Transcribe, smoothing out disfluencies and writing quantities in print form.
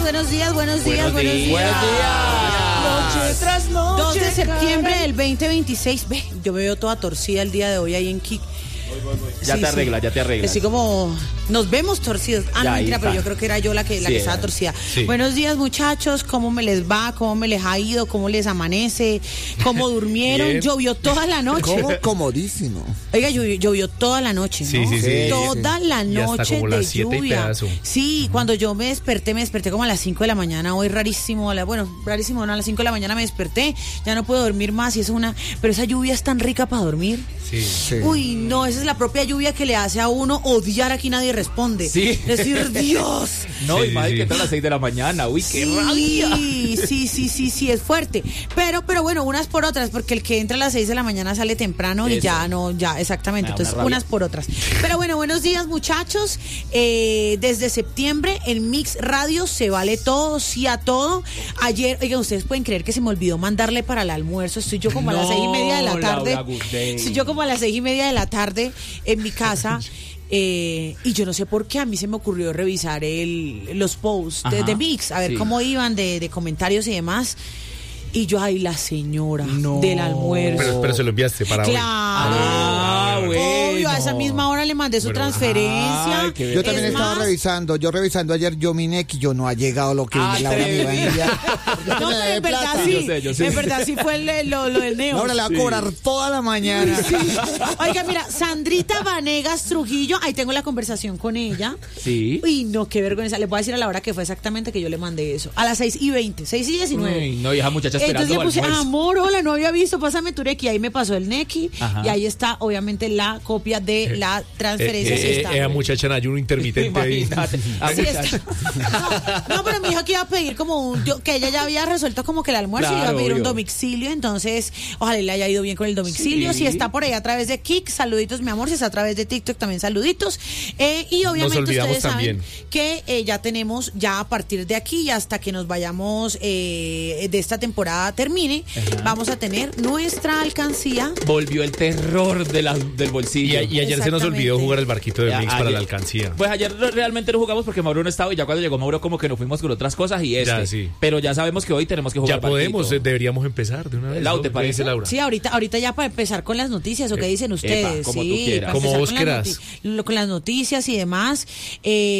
buenos días. Buenos días. Noche tras noche. 2 de septiembre del 2026. Ve, yo me veo toda torcida el día de hoy ahí en Kik. Ya te arreglas. Así como nos vemos torcidos. No, mentira, pero yo creo que era yo la que estaba torcida. Sí. Buenos días, muchachos. ¿Cómo me les va? ¿Cómo me les ha ido? ¿Cómo les amanece? ¿Cómo durmieron? Llovió toda la noche. ¿Cómo? Comodísimo. Oiga, llovió toda la noche, ¿no? Sí. Toda la noche como de las 7 lluvia. y Sí, cuando yo me desperté como a las 5 de la mañana. Hoy rarísimo, rarísimo, ¿no? A las 5 de la mañana me desperté. Ya no puedo dormir más y pero esa lluvia es tan rica para dormir. Sí. Uy, no, esa es la propia lluvia que le hace a uno odiar a quien nadie responde. Sí. Decir, Dios. No, y más que entra a las 6 de la mañana. Uy, qué rabia. Sí, es fuerte. Pero bueno, unas por otras, porque el que entra a las 6 de la mañana sale temprano y ya, exactamente. Entonces, unas por otras. Pero bueno, buenos días, muchachos. Desde septiembre, en Mix Radio se vale todo, sí a todo. Ayer, oigan, ustedes pueden creer que se me olvidó mandarle para el almuerzo. Estoy yo como a las 6:30 de la tarde. Estoy yo como a las 6:30 de la tarde en mi casa. Y yo no sé por qué a mí se me ocurrió revisar los posts de Mix, a ver cómo iban de comentarios y demás. Y yo, ay, la señora del almuerzo. Pero se lo enviaste para hoy. Bueno. Obvio, a esa misma hora le mandé su transferencia. Yo también estaba revisando. Yo revisando ayer mi NEC y yo no ha llegado lo que Laura me iba a enviar. No, pero en verdad sí. Yo sé. En verdad sí fue lo del Neo. Laura le va a cobrar toda la mañana. Sí. Oiga, mira, Sandrita Vanegas Trujillo, ahí tengo la conversación con ella. Sí. Uy, no, qué vergüenza. Le voy a decir a la hora que fue exactamente que yo le mandé eso. A las 6:20, 6:19. Uy, no, hija muchacha esperando. Entonces le puse, almuerzo. amor, hola, no había visto, pásame tu Neki. Ahí me pasó el Neki. Y ahí está, obviamente, la copia de la transferencia. Sí está. Esa muchacha en ayuno intermitente ahí. Sí está. No, pero mi hija que iba a pedir que ella ya había resuelto como que el almuerzo y iba a pedir un domicilio. Entonces, ojalá le haya ido bien con el domicilio. Sí. Si está por ahí a través de Kik, saluditos, mi amor. Si está a través de TikTok, también saluditos. Y obviamente ustedes saben que ya tenemos, ya a partir de aquí y hasta que nos vayamos de esta temporada termine, vamos a tener nuestra alcancía. Volvió el terror del bolsillo. Y ayer se nos olvidó jugar el barquito de Mix para la alcancía. Pues ayer realmente no jugamos porque Mauro no estaba y ya cuando llegó Mauro como que nos fuimos con otras cosas y pero ya sabemos que hoy tenemos que jugar. Ya podemos, deberíamos empezar de una vez. Lau, ¿te parece, Laura? Sí, ahorita ya para empezar con las noticias o qué dicen ustedes. Como tú quieras. Como vos quieras. Con las noticias y demás.